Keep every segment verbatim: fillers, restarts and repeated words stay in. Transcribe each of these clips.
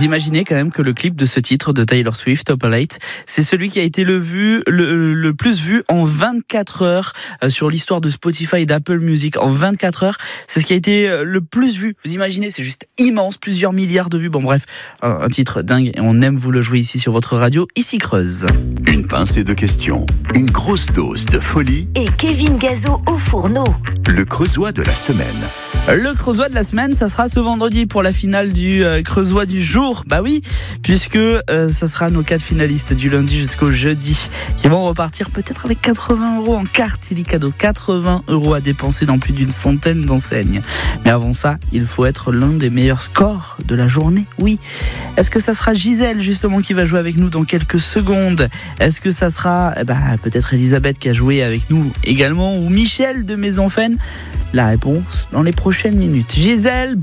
Vous imaginez quand même que le clip de ce titre de Taylor Swift, Opalite, c'est celui qui a été le, vu, le, le plus vu en vingt-quatre heures euh, sur l'histoire de Spotify et d'Apple Music. En vingt-quatre heures, c'est ce qui a été euh, le plus vu. Vous imaginez, c'est juste immense, plusieurs milliards de vues. Bon bref, un, un titre dingue et on aime vous le jouer ici sur votre radio, ici Creuse. Une pincée de questions, une grosse dose de folie et Kevin Gazo au fourneau. Le Creusois de la semaine. Le Creusois de la semaine, ça sera ce vendredi pour la finale du euh, Creusois du jour. Bah oui, puisque euh, ça sera nos quatre finalistes du lundi jusqu'au jeudi qui vont repartir peut-être avec quatre-vingts euros en carte illico. quatre-vingts euros à dépenser dans plus d'une centaine d'enseignes. Mais avant ça, il faut être l'un des meilleurs scores de la journée. Oui. Est-ce que ça sera Gisèle justement qui va jouer avec nous dans quelques secondes? Est-ce que ça sera eh ben, peut-être Elisabeth qui a joué avec nous également ou Michel de Maisonfaine? La réponse dans les prochaines minutes. Gisèle,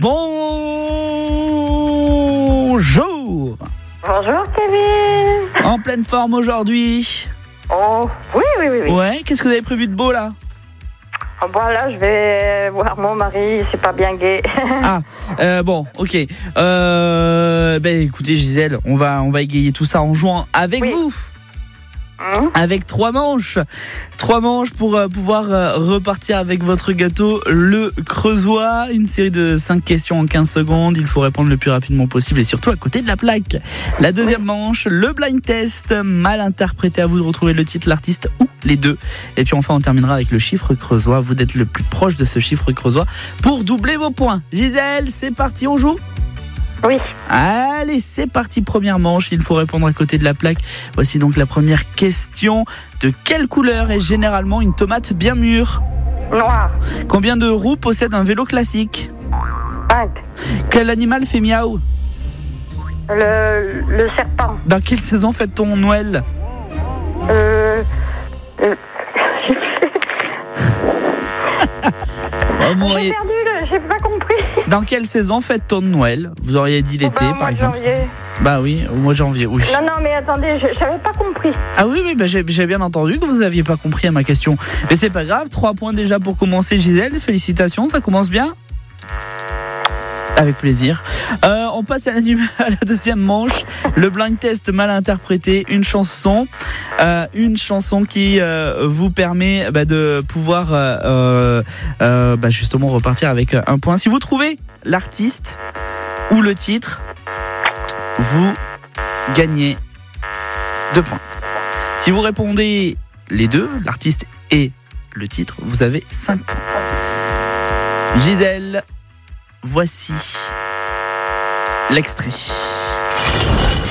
bonjour. Bonjour Kevin. En pleine forme aujourd'hui? Oh, oui, oui, oui. oui. Ouais, qu'est-ce que vous avez prévu de beau là? Oh, bon, là, je vais voir mon mari, c'est pas bien gai. Ah, euh, bon, ok. Euh, ben écoutez Gisèle, on va, on va égayer tout ça en jouant avec oui. vous. Mmh. Avec trois manches. Trois manches pour euh, pouvoir euh, repartir avec votre gâteau, le Creusois. Une série de cinq questions en quinze secondes. Il faut répondre le plus rapidement possible et surtout à côté de la plaque. La deuxième manche, le blind test. Mal interprété, à vous de retrouver le titre, l'artiste ou les deux. Et puis enfin, on terminera avec le chiffre creusois. Vous d'être le plus proche de ce chiffre creusois pour doubler vos points. Gisèle, c'est parti, on joue ? Oui. Allez, c'est parti, première manche, il faut répondre à côté de la plaque. Voici donc la première question. De quelle couleur est généralement une tomate bien mûre? Noir. Combien de roues possède un vélo classique? Cinq. Quel animal fait miaou? Le, le serpent. Dans quelle saison fête-t-on Noël? Euh... euh Oh, vous j'ai auriez... perdu, le, j'ai pas compris. Dans quelle saison fête-t-on Noël? Vous auriez dit l'été, oh, bah, par exemple. Janvier. Bah oui, au mois de janvier, oui. Non, non, mais attendez, je, j'avais pas compris. Ah oui, oui, bah j'ai, j'ai bien entendu que vous n'aviez pas compris à ma question. Mais c'est pas grave, trois points déjà pour commencer, Gisèle. Félicitations, ça commence bien. Avec plaisir. Euh, on passe à la, à la deuxième manche. Le blind test mal interprété. Une chanson. Euh, une chanson qui euh, vous permet bah, de pouvoir euh, euh, bah, justement repartir avec un point. Si vous trouvez l'artiste ou le titre, vous gagnez deux points. Si vous répondez les deux, l'artiste et le titre, vous avez cinq points. Gisèle, voici l'extrait.